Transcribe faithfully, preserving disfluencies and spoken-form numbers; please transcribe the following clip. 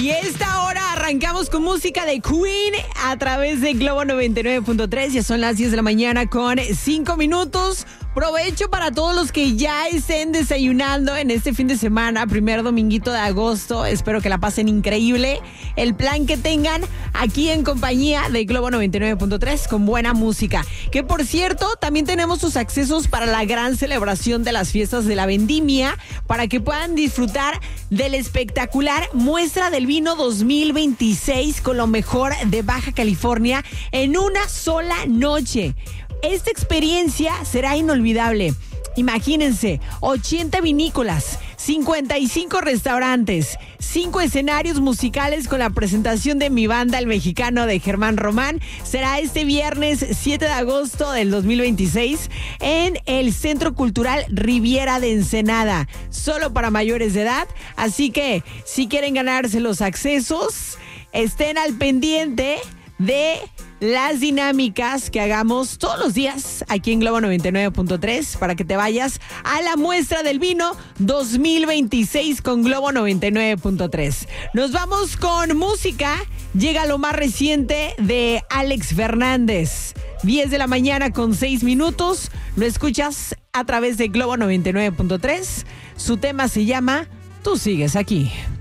Y a esta hora arrancamos con música de Queen a través de Globo noventa y nueve punto tres. Ya son las diez de la mañana con cinco minutos. Provecho para todos los que ya estén desayunando en este fin de semana, primer dominguito de agosto. Espero que la pasen increíble. El plan que tengan aquí en compañía de Globo noventa y nueve punto tres con buena música. Que por cierto, también tenemos sus accesos para la gran celebración de las fiestas de la vendimia para que puedan disfrutar del espectacular Muestra del Vino dos mil veintiséis con lo mejor de Baja California en una sola noche. Esta experiencia será inolvidable. Imagínense, ochenta vinícolas, cincuenta y cinco restaurantes, cinco escenarios musicales con la presentación de Mi Banda, el Mexicano de Germán Román. Será este viernes siete de agosto del dos mil veintiséis en el Centro Cultural Riviera de Ensenada, solo para mayores de edad. Así que si quieren ganarse los accesos, estén al pendiente de las dinámicas que hagamos todos los días aquí en Globo noventa y nueve punto tres para que te vayas a la Muestra del Vino dos mil veintiséis con Globo noventa y nueve punto tres. Nos vamos con música. Llega lo más reciente de Alex Fernández. diez de la mañana con seis minutos. Lo escuchas a través de Globo noventa y nueve punto tres. Su tema se llama Tú sigues aquí.